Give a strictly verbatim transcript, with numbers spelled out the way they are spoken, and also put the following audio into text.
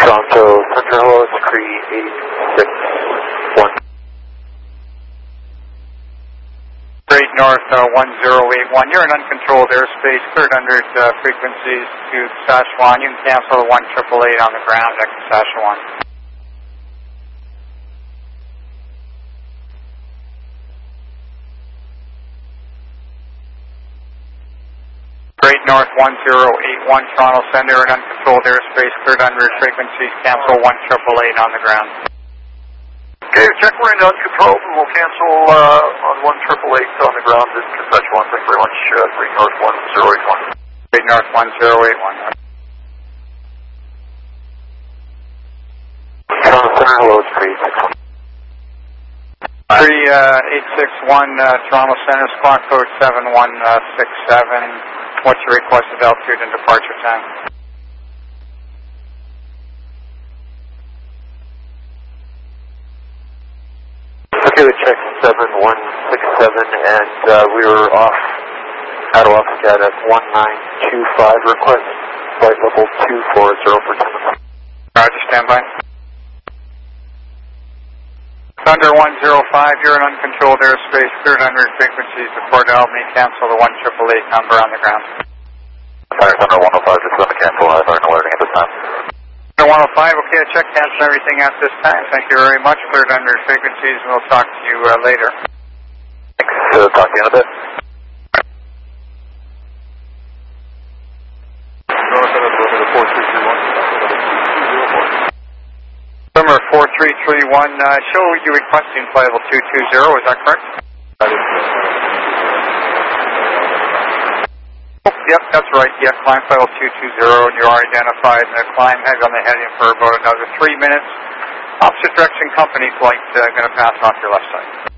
Toronto, Center, hello, it's Cree eight six one. Great North uh, one zero eight one, you're in uncontrolled airspace, cleared under uh, frequencies to Saskatchewan. You can cancel the one triple eight on the ground at Saskatchewan. Great North one zero eight one, Toronto Center in uncontrolled airspace, cleared under frequencies, cancel one triple eight on the ground. Okay, check, we're in uncontrolled, and we'll cancel uh, on one triple eight on the ground in Saskatchewan. Thank you very much. Uh, Great North one zero eight one. Great North one zero eight one. Toronto Center, hello, it's Cree eight six one. Cree uh, eight six one, uh, Toronto Center, squawk code seven one six seven. What's your requested altitude and departure time? Okay, we checked seven one six seven, and uh, we were off, out of Ofscat at one nine two five, request flight level two four zero for ten minutes. Roger, standby. Thunder one zero five, you're in uncontrolled airspace, cleared under frequencies to Port Albany, cancel the one triple eight number on the ground. Fire Thunder one oh five, just on the cancel, I have no alerting at this time. Thunder one oh five, okay, I check, cancel everything at this time. Thank you very much, cleared under frequencies, and we'll talk to you uh, later. Thanks, uh, talk to you in a bit. Number four three three one, uh, show you requesting flight level two two zero, is that correct? That is Oh, yep, that's right, yeah, climb flight level two two zero, and you are identified, and the climb has on the heading for about another three minutes. Opposite direction company flight, uh, going to pass off your left side.